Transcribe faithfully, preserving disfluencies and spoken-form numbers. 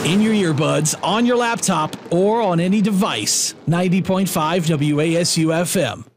In your earbuds, on your laptop, or on any device. ninety point five W A S U F M.